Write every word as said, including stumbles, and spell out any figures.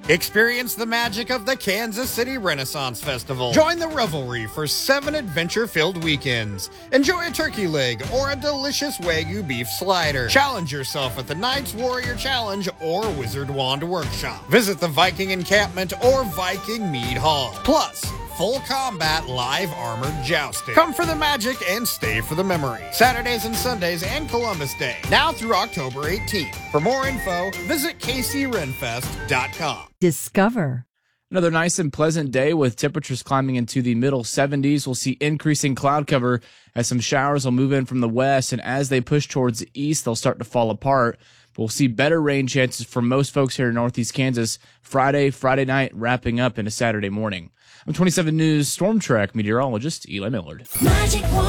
Experience the magic of the Kansas City Renaissance Festival. Join the revelry for seven adventure-filled weekends. Enjoy a turkey leg or a delicious Wagyu beef slider. Challenge yourself at the Knights Warrior Challenge or Wizard Wand Workshop. Visit the Viking Encampment or Viking Mead Hall. Plus, full combat live armored jousting. Come for the magic and stay for the memory. Saturdays and Sundays and Columbus Day. Now through October eighteenth. For more info, visit k c renfest dot com. Discover. Another nice and pleasant day with temperatures climbing into the middle seventies. We'll see increasing cloud cover as some showers will move in from the west, and as they push towards the east, they'll start to fall apart. We'll see better rain chances for most folks here in northeast Kansas Friday, Friday night, wrapping up into Saturday morning. I'm twenty-seven News Storm Track meteorologist Eli Millard. Magic